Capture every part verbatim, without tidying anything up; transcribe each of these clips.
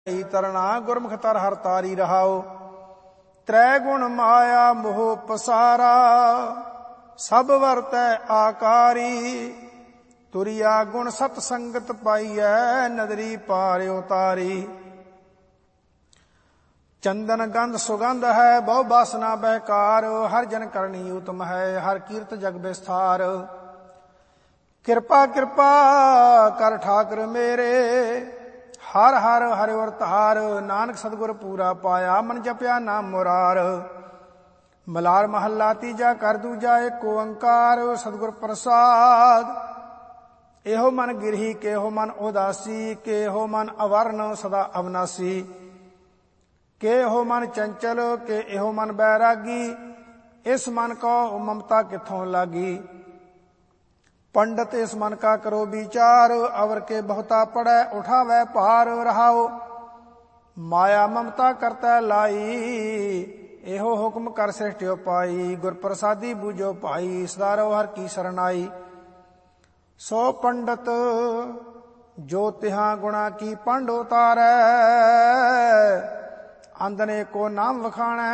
तरना गुरमुख तर हर तारी रहाओ। त्रै गुण माया मोह पसारा, सब वरतै आकारी। तुरिया गुण सत संगत पाईऐ, नदरी पार उतारी। चंदन गंध सुगंध है, बहु बासना बहकार। हर जन करनी उत्तम है, हर कीर्त जग विस्तार। कृपा कृपा कर ठाकर मेरे, हर हर हरि और तार। नानक सतगुर पूरा पाया, मन जपया नाम मुरार। मलार महला तीजा कर दूजा एक ओंकार। सतगुर प्रसाद एहो मन गिरही, केहो मन उदासी। केहो मन अवर्ण सदा अविनाशी। केहो मन चंचल, के एहो मन बैरागी। इस मन को ममता किथों लागी। पंडित इस मन का करो विचार, अवर के बहुता पड़े उठावे पार। रहाओ माया ममता करता लाई, एहो हुक्म कर सृष्टियो पाई। गुर प्रसादी बूझो पाई, सदा रहो हर की शरणाई। सो पंडित जो तिहा गुणा की पंड उतारै, अंधने को नाम वखाणै।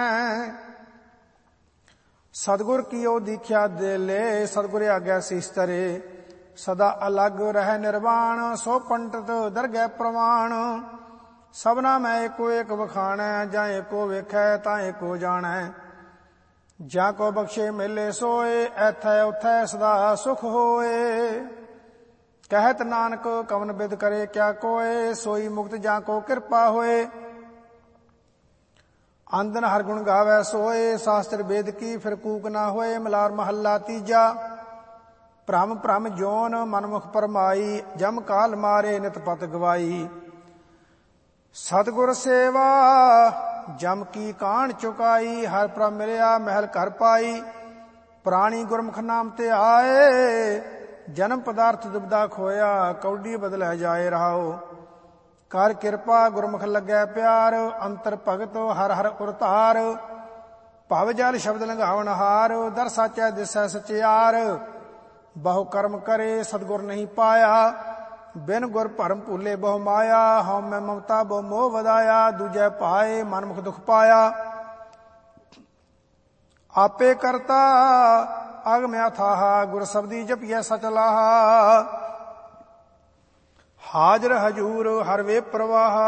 सतगुर की ओ दीख्या दे ले, सतगुर आज्ञा शीस तरे। सदा अलग रह निर्वाण, सो पंडित दरगह प्रमाण। सबना मैं एको एक वखाणै, जां एको वेखै तां एको जाणै। जां को बख्शे मिले सोए, ऐथै उथै सदा सुख होए। कहत नानक कवन बिद करे क्या कोय, सोई मुक्त जां को कृपा होए। आंदन हर गुण गावै सोए, शास्त्र वेद की फिर कूक ना होए। मलार महला तीजा भ्रम भ्रम जोन, मनमुख परमाई। जम काल मारे नित पत गवाई। सतगुर सेवा जम की कान चुकाई, हर प्रभ मिलया महल कर पाई। प्राणी गुरमुख नाम ते आए, जन्म पदार्थ दुबदा खोया। कौडी बदलै जाए रहाओ, कर किरपा गुरमुख लगै प्यार। अंतर भगत हर हर उरतार, भव जल शब्द लंघावन हार। दर साचै दिसै सचियार, बहु कर्म करे सतगुर नहीं पाया। बिन गुर भरम भूले बहु माया, हਉ मैं ममता बहु मोह वधाया। दूजै पाए मनमुख दुख पाया, आपे करता अगम अथाहा। गुर शब्दी जपिया सच लाहा, हाजर हजूर हर वे प्रवाह।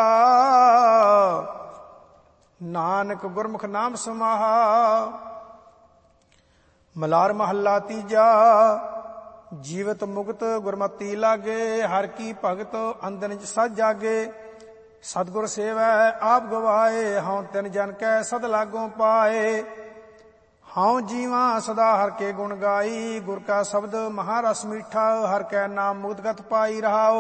नानक गुरमुख नाम समाहा। मलार महला तीजा जीवत मुक्त गुरमती लागे। हर की भगत अंदन सज जागे। सतगुर सेवै आप गवाए, हਉ तिन जन कै सद लागों पाए। हਉ जीवा सदा हर के गुण गाई, गुर का शब्द महारस मीठा। हर कै नाम मुक्तगत पाई रहाओ।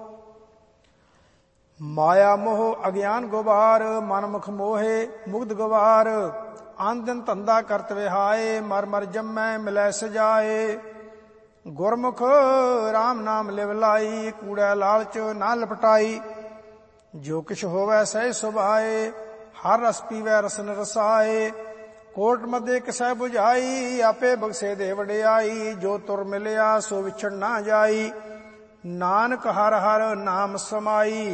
माया मोह अज्ञान गुबार, मनमुख मोहे मुग्ध गवार। आन दिन धंधा करत विहाए, मर मर जम्मै मिलै सजाए। गुरमुख राम नाम लिव लाई, कूड़ै लालच ना लपटाई। जो किछ होवै सह सुभाए, हर रस पीवै रसन रसाए। कोट मदे किसै बुझाई, आपे बगसे दे वडियाई। जो तुर मिलया सो विछड़ ना जाई, नानक हर हर नाम समाई।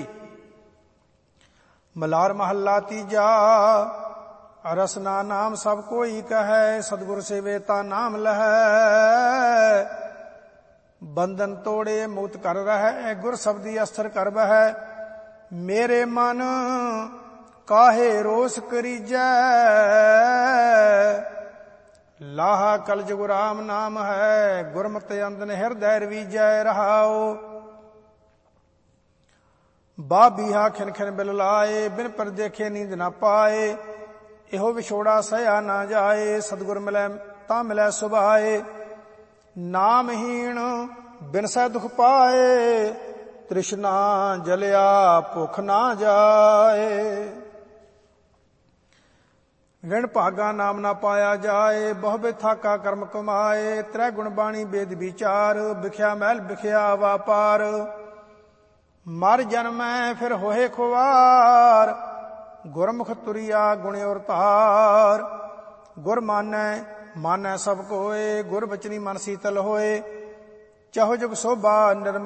मलार महला तीजा रसना नाम सब कोई कहै। सतगुर सेवेता नाम लहै, बंधन तोड़े मुक्त कर रहै। गुर शब्दी अस्थिर कर बहै, मेरे मन काहे रोस करीजै। लाहा कल जुग राम नाम है, गुरमति अंदन हृदय रवीजै। रहाओ बाबीहा खिन खिन बिल लाए, बिन पर देखे नींद ना पाए। एहो विछोड़ा सया ना जाए, सतगुर मिलै तां मिलै सुभाए। नामहीन बिन सै दुख पाए, तृष्णा जलिया भुख ना जाए। विण भागा नाम ना पाया जाए, बहु बिथाका कर्म कमाए। त्रै गुण बाणी वेद विचार, बिख्या महल बिख्या वापार। मर जन्मै फिर होए खुवार, गुरमुख तुरिया गुण और तार। गुर मानै मानै सब कोय, गुर बचनी मन शीतल होए। चहो जुग शोभा निर्मल